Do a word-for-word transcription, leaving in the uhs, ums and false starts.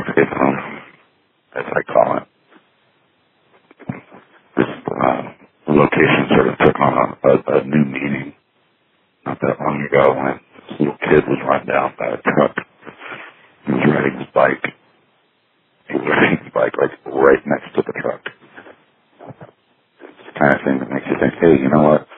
escape room, as I call it. This uh, location sort of took on a, a, a new meaning not that long ago when this little kid was run down by a truck. He was riding his bike. He was riding his bike like right next to the truck. It's the kind of thing that makes you think, hey, you know what?